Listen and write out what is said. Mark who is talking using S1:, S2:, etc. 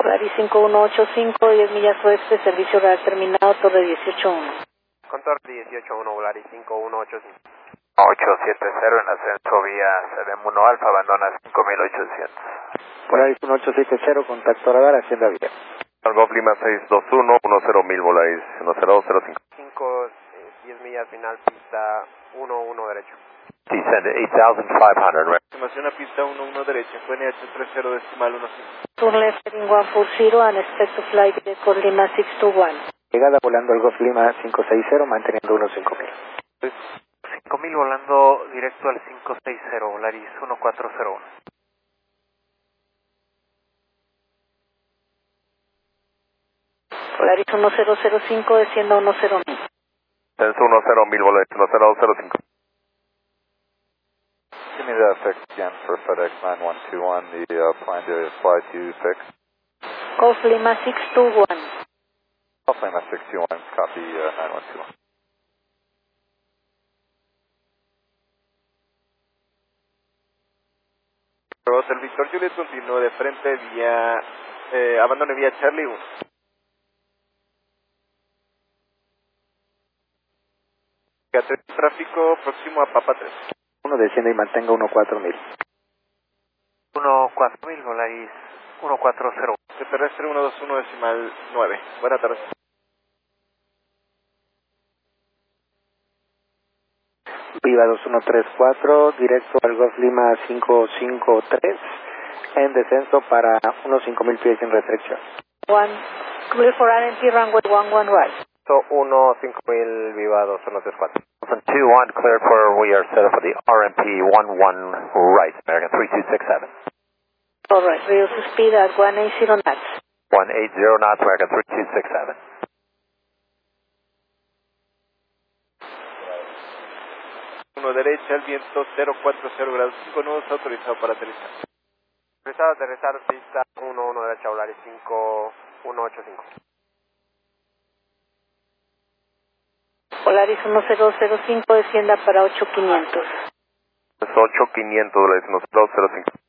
S1: Polaris 5185, 10 millas oeste, servicio radar terminado, torre 181.
S2: Con torre 181, Polaris 5185.
S3: 870 en ascenso vía CDM1 Alfa, abandona 5800.
S4: Polaris 1870, contacto radar, hacienda vía.
S5: Golf Lima 621, 10.000 Polaris 10205.
S2: 10 millas final, pista 11 derecho.
S3: Descend 8,500.
S6: Estimación a pista 11 derecha, QNH 30 decimal 15.
S1: Turn left heading 140 and expect to fly the Golf Lima 621.
S4: Llegada volando al Golf Lima 560, manteniendo 15.000.
S3: 5.000 volando directo al 560, Polaris 1401.
S1: Polaris 1005, descienda 10.000.
S5: Ascenso 10.000 Polaris 10205.
S7: Give me that fix again for FedEx 9121, the plan to fly to fix.
S1: Golf Lima 621.
S7: Golf Lima 621, copy 9121.
S6: El Victor Juliet continúa de frente vía, abandone vía Charlie 1. Tráfico próximo a Papa 3.
S4: 1 desciende y mantenga 14000.
S3: 14000, Polaris 140.
S6: Terrestre 121 decimal 9. Buenas tardes.
S4: Viva 2134, directo al Golf Lima 553, en descenso para unos 5000 pies sin restricción.
S1: 1, clear for RNT runway 11 right.
S2: So 5000, Viva 2134.
S3: 21, cleared for, we are set up for the RMP 11 right, American 3267.
S1: Alright, reduce speed at 180 knots.
S3: 180 knots, American 3267.
S6: Uno derecha, el viento 040 grados 5 nudos, autorizado para aterrizar.
S2: Aterrizar, pista 11 derecha, Polaris 5185.
S1: Polaris 1005, descienda para 8500.
S5: Es 8500 Polaris 10205.